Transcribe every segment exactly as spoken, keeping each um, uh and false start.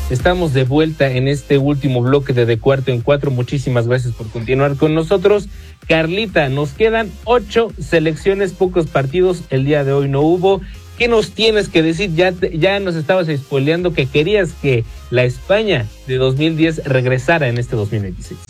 Estamos de vuelta en este último bloque de De Cuarto en Cuatro. Muchísimas gracias por continuar con nosotros. Carlita, nos quedan ocho selecciones, pocos partidos. El día de hoy no hubo. ¿Qué nos tienes que decir? Ya, te, ya nos estabas spoileando que querías que la España de dos mil diez regresara en este dos mil veintiséis.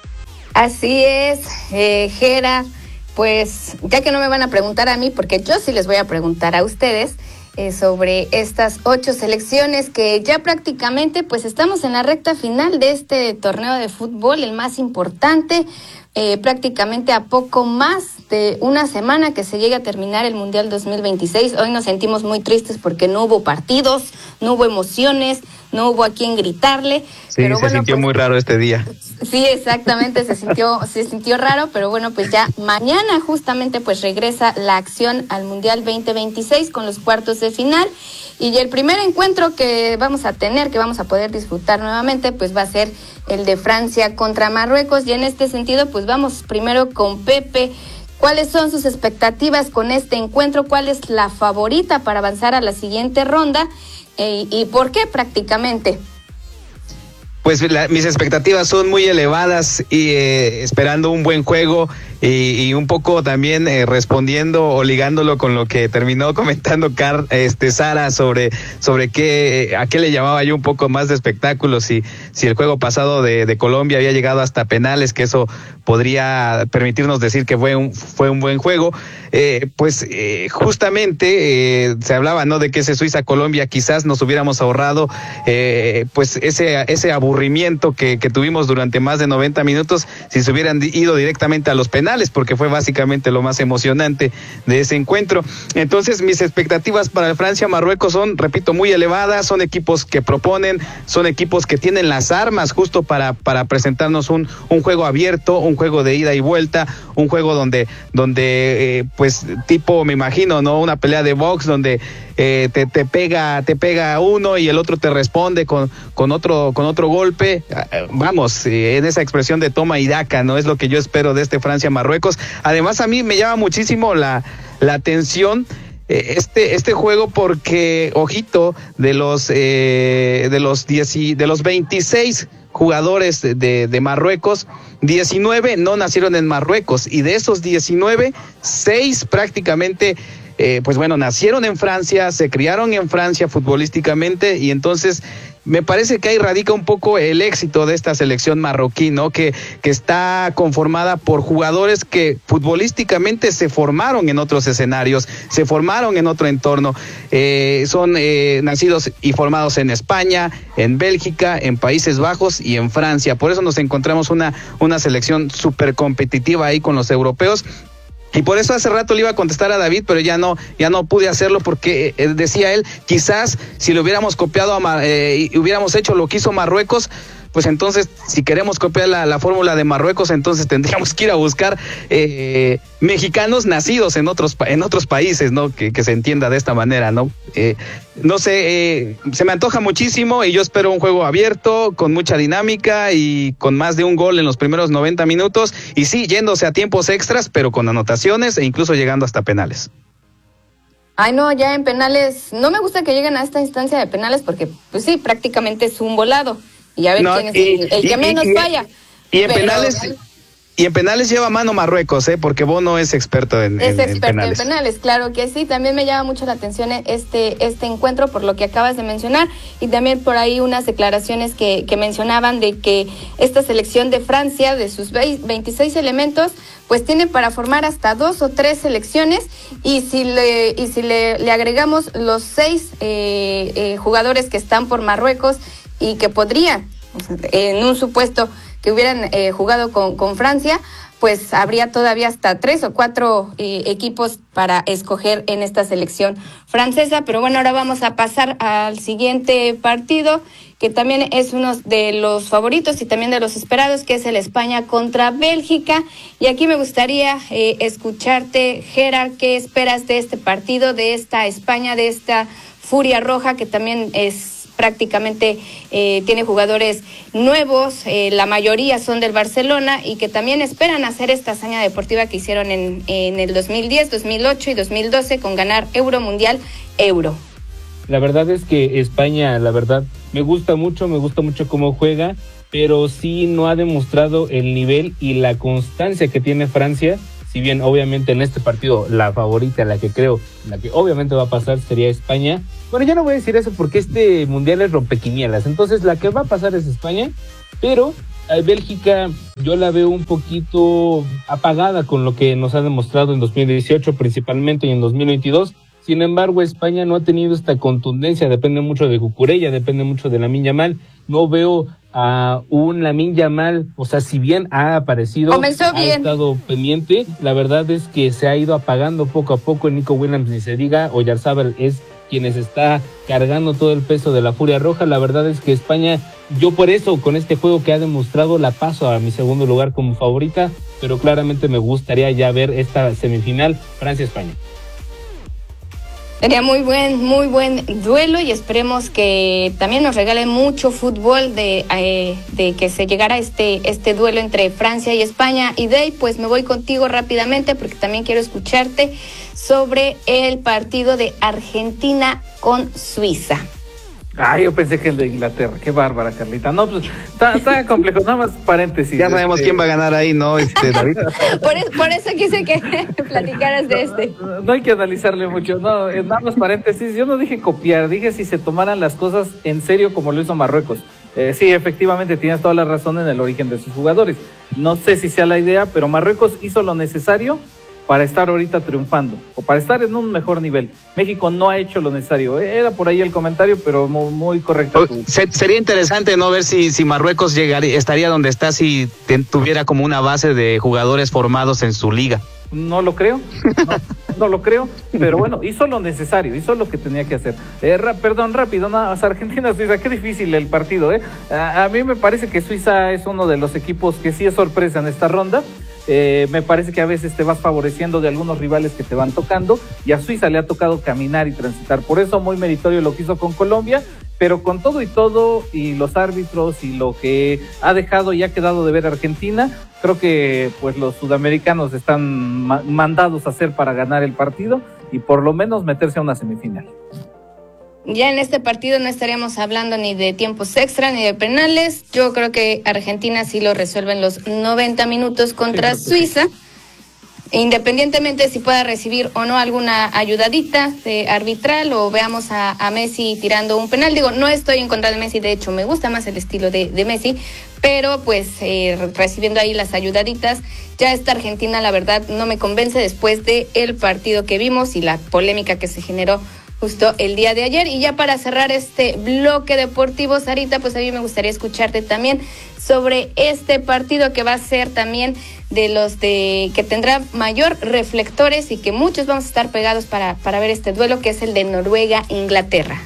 Así es, eh, Gera. Pues ya que no me van a preguntar a mí, porque yo sí les voy a preguntar a ustedes eh, sobre estas ocho selecciones que ya prácticamente pues estamos en la recta final de este torneo de fútbol, el más importante, eh, prácticamente a poco más de una semana que se llegue a terminar el Mundial dos mil veintiséis. Hoy nos sentimos muy tristes porque no hubo partidos, no hubo emociones, no hubo a quien gritarle. Sí, pero se bueno, sintió pues, muy raro este día. Sí, exactamente, se sintió, se sintió raro, pero bueno, pues ya mañana justamente pues regresa la acción al Mundial veinte veintiséis con los cuartos de final, y el primer encuentro que vamos a tener, que vamos a poder disfrutar nuevamente, pues va a ser el de Francia contra Marruecos, y en este sentido pues vamos primero con Pepe. ¿Cuáles son sus expectativas con este encuentro? ¿Cuál es la favorita para avanzar a la siguiente ronda? Eh, ¿Y por qué prácticamente? Pues la, mis expectativas son muy elevadas y eh, esperando un buen juego y, y un poco también eh, respondiendo o ligándolo con lo que terminó comentando Car, este Sara sobre sobre qué a qué le llamaba yo un poco más de espectáculo, si si el juego pasado de, de Colombia había llegado hasta penales, que eso podría permitirnos decir que fue un fue un buen juego. Eh, pues eh, justamente eh, se hablaba, ¿no?, de que ese Suiza-Colombia quizás nos hubiéramos ahorrado eh, pues ese ese aburrimiento que, que tuvimos durante más de noventa minutos si se hubieran ido directamente a los penales, porque fue básicamente lo más emocionante de ese encuentro. Entonces mis expectativas para el Francia-Marruecos son, repito, muy elevadas. Son equipos que proponen, son equipos que tienen las armas justo para, para presentarnos un, un juego abierto, un juego de ida y vuelta, un juego donde, donde eh, pues tipo, me imagino, ¿no?, una pelea de box donde eh, te, te pega, te pega uno y el otro te responde con, con otro, con otro golpe. Vamos, eh, en esa expresión de toma y daca, ¿no?, es lo que yo espero de este Francia-Marruecos. Además, a mí me llama muchísimo la, la atención eh, este, este juego, porque, ojito, de los, eh, de los diez, de los veintiséis jugadores de, de Marruecos, diecinueve no nacieron en Marruecos, y de esos diecinueve, seis prácticamente Eh, pues bueno, nacieron en Francia, se criaron en Francia futbolísticamente, y entonces me parece que ahí radica un poco el éxito de esta selección marroquí, ¿no?, que, que está conformada por jugadores que futbolísticamente se formaron en otros escenarios, se formaron en otro entorno, eh, son eh, nacidos y formados en España, en Bélgica, en Países Bajos y en Francia. Por eso nos encontramos una, una selección súper competitiva ahí con los europeos. Y por eso hace rato le iba a contestar a David, pero ya no, ya no pude hacerlo, porque eh, decía él, quizás si le hubiéramos copiado a eh, y hubiéramos hecho lo que hizo Marruecos, pues entonces, si queremos copiar la, la fórmula de Marruecos, entonces tendríamos que ir a buscar eh, mexicanos nacidos en otros en otros países, ¿no?, que, que se entienda de esta manera, ¿no? Eh, no sé, eh, se me antoja muchísimo, y yo espero un juego abierto, con mucha dinámica y con más de un gol en los primeros noventa minutos, y sí, yéndose a tiempos extras, pero con anotaciones e incluso llegando hasta penales. Ay, no, ya en penales, no me gusta que lleguen a esta instancia de penales, porque pues sí, prácticamente es un volado. Y a ver no, quién es y, el, el que y, menos y, falla. Y en pero, penales y en penales lleva mano Marruecos, ¿eh? Porque Bono es experto en, es en, experto en penales. en penales, claro que sí. También me llama mucho la atención este este encuentro por lo que acabas de mencionar, y también por ahí unas declaraciones que, que mencionaban de que esta selección de Francia, de sus veintiséis elementos, pues tiene para formar hasta dos o tres selecciones, y si le y si le, le agregamos los seis eh, eh, jugadores que están por Marruecos y que podrían, en un supuesto que hubieran eh, jugado con, con Francia, pues habría todavía hasta tres o cuatro eh, equipos para escoger en esta selección francesa. Pero bueno, ahora vamos a pasar al siguiente partido, que también es uno de los favoritos y también de los esperados, que es el España contra Bélgica. Y aquí me gustaría eh, escucharte, Gerard, ¿qué esperas de este partido, de esta España, de esta Furia Roja, que también es prácticamente eh, tiene jugadores nuevos, eh, la mayoría son del Barcelona, y que también esperan hacer esta hazaña deportiva que hicieron en, en el dos mil diez, dos mil ocho y dos mil doce con ganar Euro Mundial Euro? La verdad es que España, la verdad, me gusta mucho, me gusta mucho cómo juega, pero sí no ha demostrado el nivel y la constancia que tiene Francia. Si bien obviamente en este partido la favorita, la que creo, la que obviamente va a pasar sería España. Bueno, ya no voy a decir eso porque este mundial es rompequinielas, entonces la que va a pasar es España, pero eh, Bélgica yo la veo un poquito apagada con lo que nos ha demostrado en dos mil dieciocho principalmente y en dos mil veintidós. Sin embargo, España no ha tenido esta contundencia, depende mucho de Cucurella, depende mucho de Lamine Yamal. No veo a un Lamine Yamal, o sea, si bien ha aparecido, Comenzó ha bien. estado pendiente, la verdad es que se ha ido apagando poco a poco. Nico Williams ni se diga, Oyarzabal es quienes está cargando todo el peso de la Furia Roja. La verdad es que España, yo por eso con este juego que ha demostrado la paso a mi segundo lugar como favorita, pero claramente me gustaría ya ver esta semifinal Francia-España. Sería muy buen, muy buen duelo y esperemos que también nos regalen mucho fútbol de, eh, de que se llegara este, este duelo entre Francia y España. Y Dave, pues me voy contigo rápidamente porque también quiero escucharte sobre el partido de Argentina con Suiza. Ah, yo pensé que el de Inglaterra. Qué bárbara, Carlita. No, pues está, está complejo. Nada más paréntesis. Ya sabemos este... quién va a ganar ahí, ¿no, este, David? Por, es, por eso quise que platicaras de este. No, no hay que analizarle mucho. No, nada más paréntesis. Yo no dije copiar, dije si se tomaran las cosas en serio como lo hizo Marruecos. Eh, sí, efectivamente, tienes toda la razón en el origen de sus jugadores. No sé si sea la idea, pero Marruecos hizo lo necesario para estar ahorita triunfando, o para estar en un mejor nivel. México no ha hecho lo necesario. Era por ahí el comentario, pero muy, muy correcto. Se, sería interesante no ver si, si Marruecos llegaría, estaría donde está si te, tuviera como una base de jugadores formados en su liga. No lo creo, no, no lo creo, pero bueno, hizo lo necesario, hizo lo que tenía que hacer. Eh, ra, perdón, rápido, nada más, Argentina-Suiza, qué difícil el partido, ¿eh? A, a mí me parece que Suiza es uno de los equipos que sí es sorpresa en esta ronda. Eh, me parece que a veces te vas favoreciendo de algunos rivales que te van tocando, y a Suiza le ha tocado caminar y transitar, por eso muy meritorio lo que hizo con Colombia, pero con todo y todo, y los árbitros y lo que ha dejado y ha quedado de ver Argentina, creo que pues los sudamericanos están ma- mandados a hacer para ganar el partido y por lo menos meterse a una semifinal. Ya en este partido no estaríamos hablando ni de tiempos extra ni de penales. Yo creo que Argentina sí lo resuelve en los noventa minutos contra Suiza, independientemente si pueda recibir o no alguna ayudadita de arbitral o veamos a, a Messi tirando un penal. Digo, no estoy en contra de Messi, de hecho me gusta más el estilo de, de Messi, pero pues eh, recibiendo ahí las ayudaditas, ya esta Argentina la verdad no me convence después de el partido que vimos y la polémica que se generó justo el día de ayer. Y ya para cerrar este bloque deportivo, Sarita, pues a mí me gustaría escucharte también sobre este partido que va a ser también de los de que tendrá mayor reflectores y que muchos vamos a estar pegados para, para ver este duelo, que es el de Noruega-Inglaterra.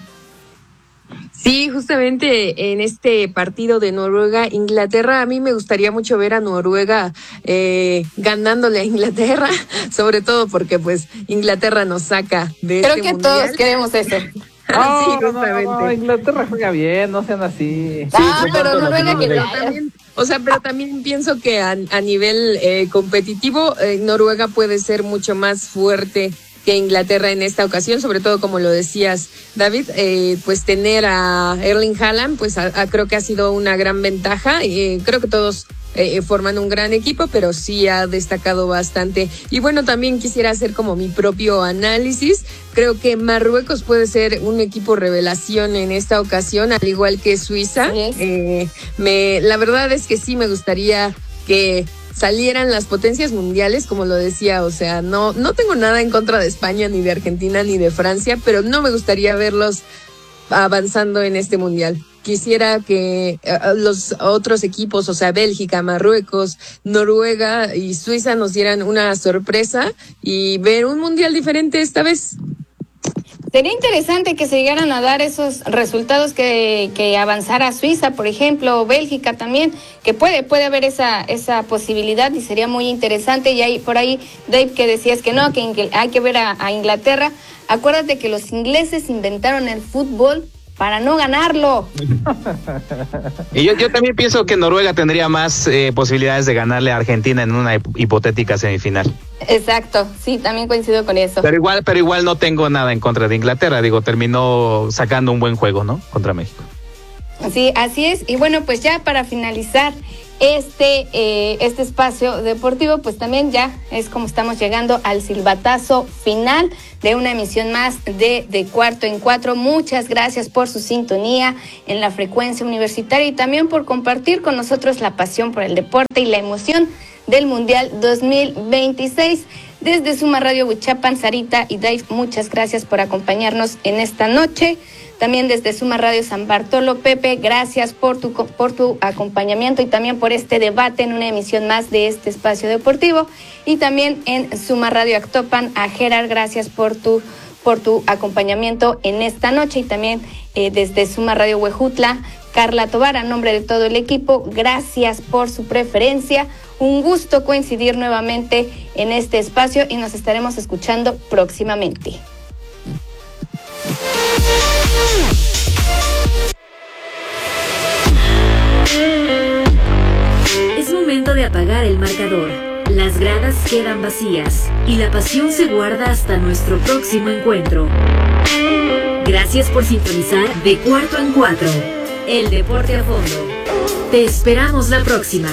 Sí, justamente en este partido de Noruega-Inglaterra, a mí me gustaría mucho ver a Noruega eh, ganándole a Inglaterra, sobre todo porque pues Inglaterra nos saca de Creo este que mundial. todos queremos eso. No, sí, no, justamente. no, no, Inglaterra juega bien, no sean así. Ah, Sí, pero sí, Noruega sí, que sí, Pero vaya. también, o sea, pero también pienso que a, a nivel eh, competitivo, eh, Noruega puede ser mucho más fuerte que Inglaterra en esta ocasión, sobre todo como lo decías, David, eh, pues tener a Erling Haaland, pues a, a, creo que ha sido una gran ventaja. Eh, creo que todos eh, forman un gran equipo, pero sí ha destacado bastante. Y bueno, también quisiera hacer como mi propio análisis. Creo que Marruecos puede ser un equipo revelación en esta ocasión, al igual que Suiza. Yes. Eh, me, la verdad es que sí me gustaría que salieran las potencias mundiales, como lo decía, o sea, no, no tengo nada en contra de España, ni de Argentina, ni de Francia, pero no me gustaría verlos avanzando en este mundial. Quisiera que uh, los otros equipos, o sea, Bélgica, Marruecos, Noruega y Suiza nos dieran una sorpresa y ver un mundial diferente esta vez. Sería interesante que se llegaran a dar esos resultados, que, que avanzara Suiza, por ejemplo, o Bélgica también, que puede puede haber esa esa posibilidad y sería muy interesante. Y ahí por ahí, Dave, que decías que no, que hay que ver a, a Inglaterra. Acuérdate que los ingleses inventaron el fútbol para no ganarlo. Y yo, yo también pienso que Noruega tendría más eh, posibilidades de ganarle a Argentina en una hip- hipotética semifinal. Exacto, sí, también coincido con eso. Pero igual, pero igual no tengo nada en contra de Inglaterra. Digo, terminó sacando un buen juego, ¿no? Contra México. Sí, así es. Y bueno, pues ya para finalizar este, eh, este espacio deportivo, pues también ya es como estamos llegando al silbatazo final de una emisión más de, de Cuarto en Cuatro. Muchas gracias por su sintonía en la frecuencia universitaria y también por compartir con nosotros la pasión por el deporte y la emoción del Mundial dos mil veintiséis. Desde Suma Radio Huichapan, Sarita y Dave, muchas gracias por acompañarnos en esta noche. También desde Suma Radio San Bartolo, Pepe, gracias por tu, por tu acompañamiento y también por este debate en una emisión más de este espacio deportivo. Y también en Suma Radio Actopan, a Gerard, gracias por tu, por tu acompañamiento en esta noche. Y también eh, desde Suma Radio Huejutla, Carla Tobar, a nombre de todo el equipo, gracias por su preferencia. Un gusto coincidir nuevamente en este espacio y nos estaremos escuchando próximamente. Es momento de apagar el marcador. Las gradas quedan vacías y la pasión se guarda hasta nuestro próximo encuentro. Gracias por sintonizar De Cuarto en Cuatro, el deporte a fondo. Te esperamos la próxima.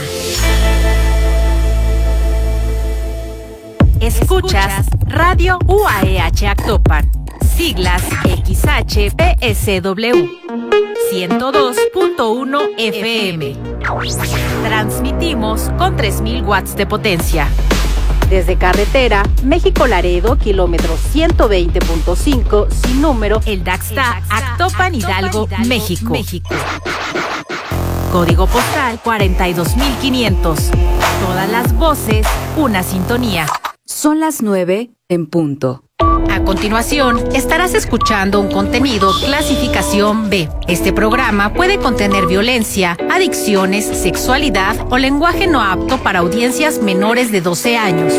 Escuchas Radio U A E H Actopan, siglas X H P S W, ciento dos punto uno F M. Transmitimos con tres mil watts de potencia. Desde carretera México-Laredo, kilómetro ciento veinte punto cinco, sin número, el Daxta, Actopan, Hidalgo, México. México. Código postal cuarenta y dos mil quinientos. Todas las voces, una sintonía. Son las nueve en punto. A continuación, estarás escuchando un contenido clasificación B. Este programa puede contener violencia, adicciones, sexualidad o lenguaje no apto para audiencias menores de doce años.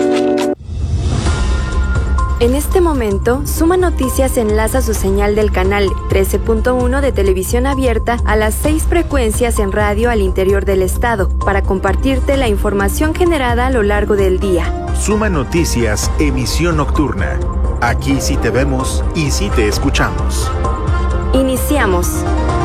En este momento, Suma Noticias enlaza su señal del canal trece punto uno de televisión abierta a las seis frecuencias en radio al interior del estado para compartirte la información generada a lo largo del día. Suma Noticias, emisión nocturna. Aquí sí te vemos y sí te escuchamos. Iniciamos.